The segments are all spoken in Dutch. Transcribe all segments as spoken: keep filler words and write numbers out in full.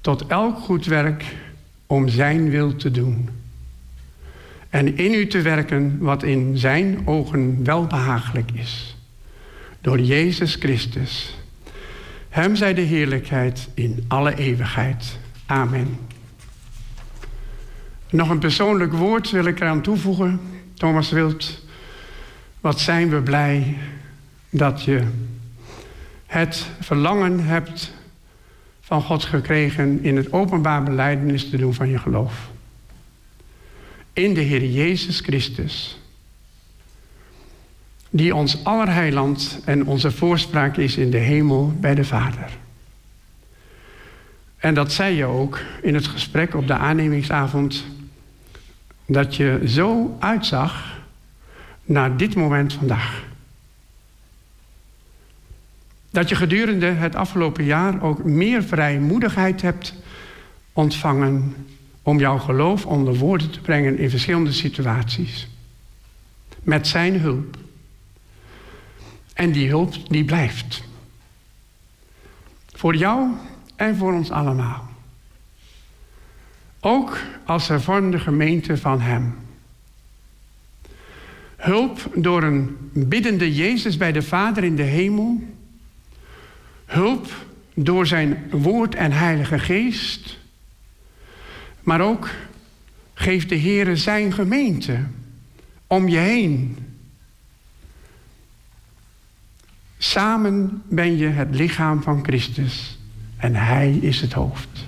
tot elk goed werk om zijn wil te doen. En in u te werken wat in zijn ogen welbehagelijk is. Door Jezus Christus. Hem zij de heerlijkheid in alle eeuwigheid. Amen. Nog een persoonlijk woord wil ik eraan toevoegen. Thomas Wild, wat zijn we blij dat je het verlangen hebt van God gekregen in het openbaar belijdenis te doen van je geloof. In de Heer Jezus Christus, die ons allerheiland en onze voorspraak is in de hemel bij de Vader. En dat zei je ook in het gesprek op de aannemingsavond, dat je zo uitzag naar dit moment vandaag. Dat je gedurende het afgelopen jaar ook meer vrijmoedigheid hebt ontvangen om jouw geloof onder woorden te brengen in verschillende situaties. Met zijn hulp. En die hulp die blijft. Voor jou en voor ons allemaal. Ook als hervormde gemeente van hem. Hulp door een biddende Jezus bij de Vader in de hemel. Hulp door zijn woord en Heilige Geest. Maar ook geeft de Heere zijn gemeente om je heen. Samen ben je het lichaam van Christus en hij is het hoofd.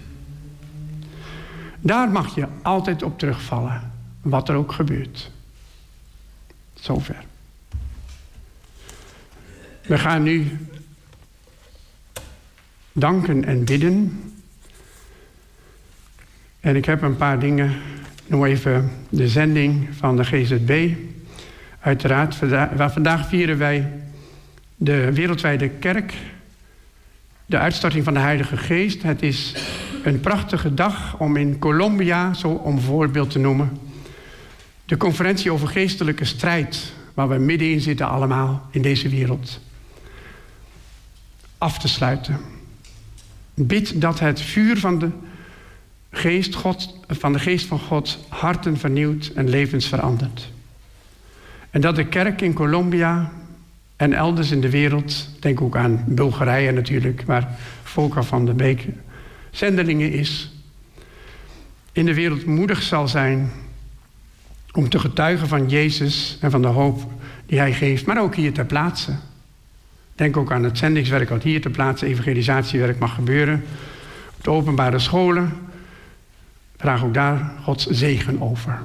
Daar mag je altijd op terugvallen, wat er ook gebeurt. Zover. We gaan nu danken en bidden. En ik heb een paar dingen, nog even de zending van de G Z B. Uiteraard, vandaag vieren wij de wereldwijde kerk, de uitstorting van de Heilige Geest. Het is een prachtige dag om in Colombia, zo om voorbeeld te noemen, de conferentie over geestelijke strijd, waar we middenin zitten allemaal in deze wereld, af te sluiten. Bid dat het vuur van de geest, God, van de geest van God harten vernieuwt en levens verandert. En dat de kerk in Colombia en elders in de wereld, denk ook aan Bulgarije natuurlijk, waar Volker van der Beek zendelingen is, in de wereld moedig zal zijn om te getuigen van Jezus en van de hoop die hij geeft, maar ook hier ter plaatse. Denk ook aan het zendingswerk wat hier ter plaatse, evangelisatiewerk mag gebeuren. Op de openbare scholen. Vraag ook daar Gods zegen over.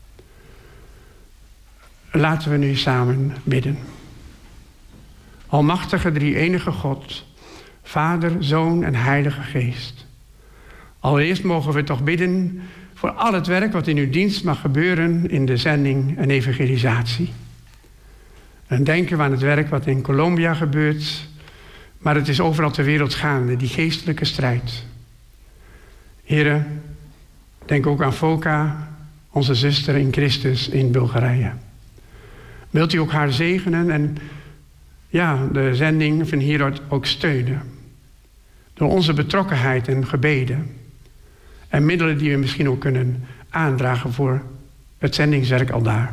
Laten we nu samen bidden. Almachtige drie-enige God, Vader, Zoon en Heilige Geest. Allereerst mogen we toch bidden voor al het werk wat in uw dienst mag gebeuren in de zending en evangelisatie. En denken we aan het werk wat in Colombia gebeurt, maar het is overal ter wereld gaande, die geestelijke strijd. Heren, denk ook aan Foka, onze zuster in Christus in Bulgarije. Wilt u ook haar zegenen en ja, de zending van hieruit ook steunen. Door onze betrokkenheid en gebeden. En middelen die we misschien ook kunnen aandragen voor het zendingswerk aldaar.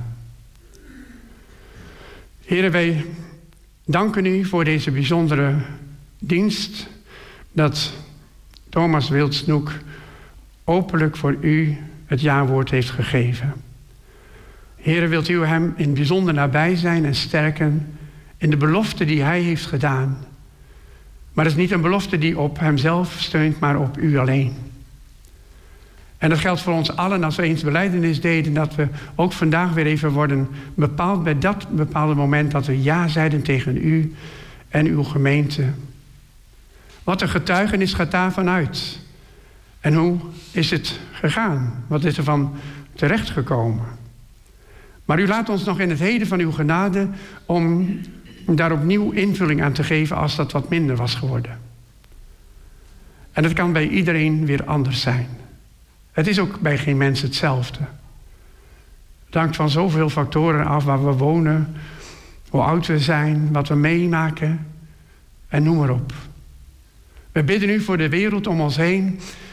Heren, wij danken u voor deze bijzondere dienst. Dat Thomas Wildsnoek openlijk voor u het jawoord heeft gegeven. Heren, wilt u hem in het bijzonder nabij zijn en sterken in de belofte die hij heeft gedaan. Maar het is niet een belofte die op hemzelf steunt, maar op u alleen. En dat geldt voor ons allen als we eens belijdenis deden, dat we ook vandaag weer even worden bepaald bij dat bepaalde moment dat we ja zeiden tegen u en uw gemeente. Wat een getuigenis gaat daarvan uit? En hoe is het gegaan? Wat is er van terechtgekomen? Maar u laat ons nog in het heden van uw genade om daar opnieuw invulling aan te geven als dat wat minder was geworden. En dat kan bij iedereen weer anders zijn. Het is ook bij geen mens hetzelfde. Het hangt van zoveel factoren af, waar we wonen, hoe oud we zijn, wat we meemaken en noem maar op. We bidden u voor de wereld om ons heen